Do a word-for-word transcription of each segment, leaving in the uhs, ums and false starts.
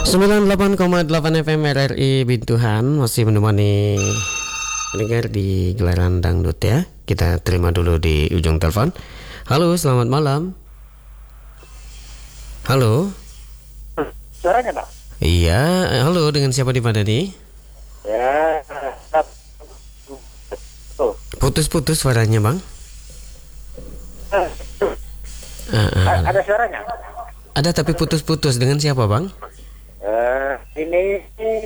sembilan puluh delapan koma delapan F M R R I Bintuhan masih menemani pendengar di gelaran dangdut ya. Kita terima dulu di ujung telepon. Halo, selamat malam. Halo. Suaranya Pak? Iya, halo, dengan siapa di mana nih? Ya. Oh. Putus-putus suaranya Bang. Uh, uh, uh. Ada suaranya? Ada tapi putus-putus. Dengan siapa Bang? Uh, ini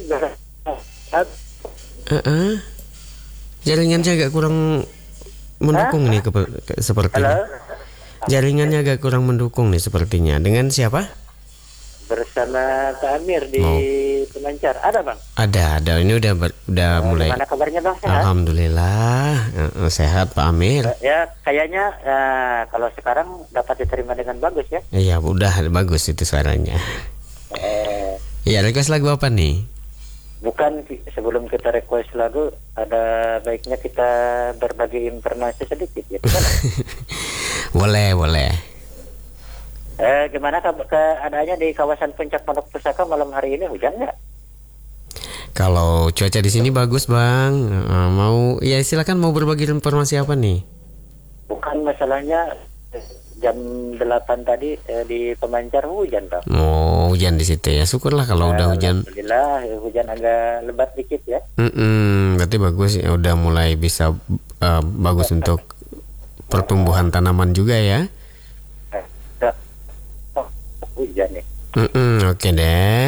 Uh, uh. Jaringannya agak kurang mendukung nih ke, ke, sepertinya. Halo? Jaringannya agak kurang mendukung nih sepertinya. Dengan siapa? Bersama Pak Amir di Oh. Pemancar. Ada Bang? Ada, ada. Ini udah ber, udah Uh, mulai. Gimana kabarnya Bang? Sehat? Alhamdulillah, uh, sehat Pak Amir. Uh, ya kayaknya uh, kalau sekarang dapat diterima dengan bagus ya. Iya, udah bagus itu suaranya. Uh, Iya, request lagu apa nih? bukan sebelum kita request lagu, ada baiknya kita berbagi informasi sedikit ya. Boleh, boleh. Eh, gimana ke- keadaannya di kawasan Puncak Pondok Pusaka malam hari ini, hujan nggak? Kalau cuaca di sini bagus Bang. Uh, mau ya silakan, mau berbagi informasi apa nih? Bukan masalahnya eh, jam delapan tadi eh, di Pemancar hujan Bang. Oh, hujan di situ ya. Syukurlah kalau udah hujan. Alhamdulillah eh, hujan agak lebat dikit ya. Mm-mm, berarti bagus ya, udah mulai bisa uh, bagus untuk pertumbuhan tanaman juga ya. Eh, dah. Oh, hujan nih. Mm-mm, oke deh.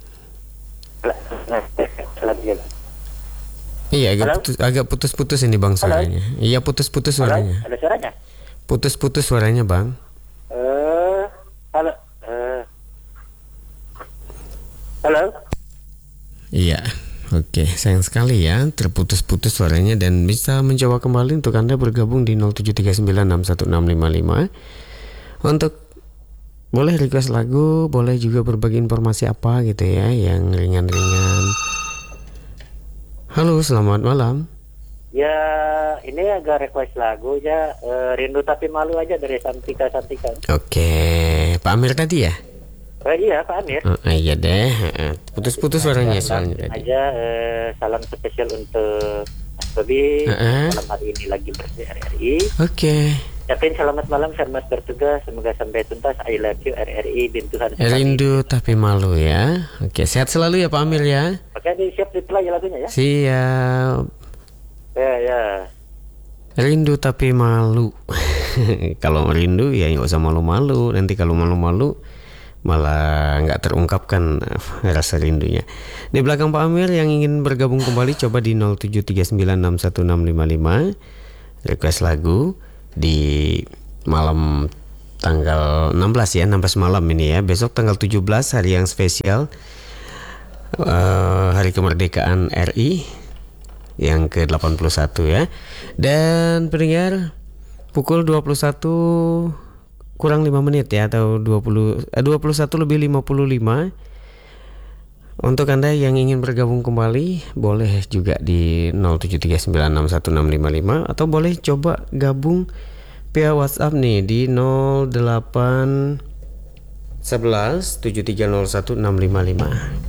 Lagi. Iya, agak Halo? putus, agak putus-putus ini Bang suaranya. Iya, putus-putus Halo, suaranya. ada suaranya? Putus-putus suaranya Bang. Eh, halo. Eh. Halo. Iya, oke, sayang sekali ya terputus-putus suaranya, dan bisa mencoba kembali untuk Anda bergabung di nol tujuh tiga sembilan enam satu enam lima lima untuk boleh request lagu, boleh juga berbagi informasi apa gitu ya yang ringan-ringan. Halo, selamat malam. Ya, ini agak request lagu ya, eh, Rindu Tapi Malu aja dari Santika Santika. Oke, Pak Amir tadi ya? Oh iya, Pak Amir. Oh, iya deh, putus-putus suaranya soalnya tadi. Aja eh, salam spesial untuk Mas Bobi. Uh-uh. Malam hari ini lagi bersih R R I. Oke, Yakin selamat malam Selamat bertugas. Semoga sampai tuntas. I love you R R I Bintuhan. rindu tapi malu ya. Oke, sehat selalu ya Pak Amir ya. Oke, di siap di play lagunya ya. Siap. Ya, ya. Rindu tapi malu. Kalau rindu ya nggak usah malu-malu. Nanti kalau malu-malu malah nggak terungkapkan rasa rindunya. Di belakang Pak Amir yang ingin bergabung kembali, coba di nol tujuh tiga sembilan enam satu enam lima lima request lagu di malam tanggal enam belas ya, enam belas malam ini ya. Besok tanggal tujuh belas hari yang spesial, uh, hari kemerdekaan R I yang ke delapan puluh satu ya. Dan pendengar, pukul dua puluh satu kurang lima menit ya, atau dua puluh eh, dua puluh satu lebih lima puluh lima. Untuk Anda yang ingin bergabung kembali, boleh juga di nol tujuh tiga sembilan enam satu enam lima lima, atau boleh coba gabung via WhatsApp nih di nol delapan satu satu tujuh tiga nol satu enam lima lima.